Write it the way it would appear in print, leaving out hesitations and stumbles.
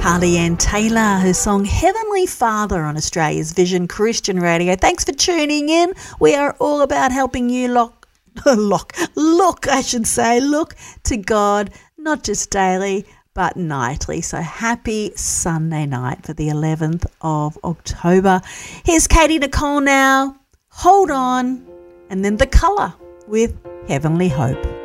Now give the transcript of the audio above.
Carly Ann Taylor, her song Heavenly Father on Australia's Vision Christian Radio. Thanks for tuning in. We are all about helping you look to God, not just daily, but nightly. So happy Sunday night for the 11th of October. Here's Katie Nicole now. Hold on. And then The Colour with Heavenly Hope.